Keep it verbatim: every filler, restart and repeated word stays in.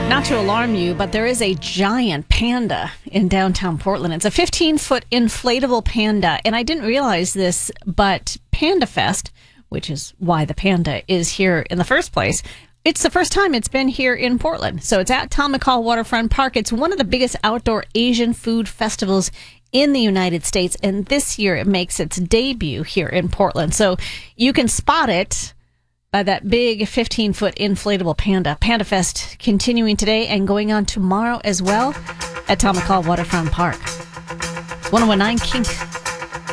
Not to alarm you, but there is a giant panda in downtown Portland. It's a fifteen-foot inflatable panda, and I didn't realize this, but Panda Fest, which is why the panda is here in the first place, it's the first time it's been here in Portland. So it's at Tom McCall Waterfront Park. It's one of the biggest outdoor Asian food festivals in the United States, and this year it makes its debut here in Portland. So you can spot it by that big fifteen-foot inflatable panda. Panda Fest continuing today and going on tomorrow as well at Tom McCall Waterfront Park. one oh one nine Kink.